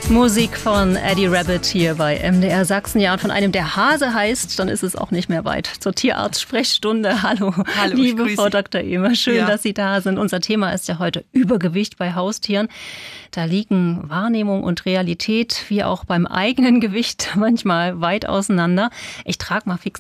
Musik von Eddie Rabbit hier bei MDR Sachsen. Ja, und von einem, der Hase heißt, dann ist es auch nicht mehr weit zur Tierarzt-Sprechstunde. Hallo, liebe Frau Dr. Ehmer. Schön, dass Sie da sind. Unser Thema ist ja heute Übergewicht bei Haustieren. Da liegen Wahrnehmung und Realität, wie auch beim eigenen Gewicht, manchmal weit auseinander. Ich trage mal fix